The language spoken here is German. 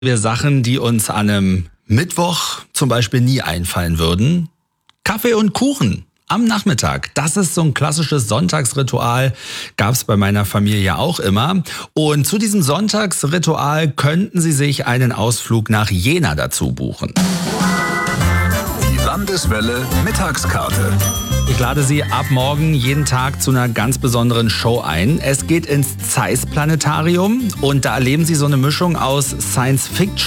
Wir Sachen, die uns an einem Mittwoch zum Beispiel nie einfallen würden. Kaffee und Kuchen am Nachmittag. Das ist so ein klassisches Sonntagsritual. Gab es bei meiner Familie auch immer. Und zu diesem Sonntagsritual könnten Sie sich einen Ausflug nach Jena dazu buchen. Die Landeswelle Mittagskarte. Ich lade Sie ab morgen jeden Tag zu einer ganz besonderen Show ein. Es geht ins Zeiss Planetarium und da erleben Sie so eine Mischung aus Science Fiction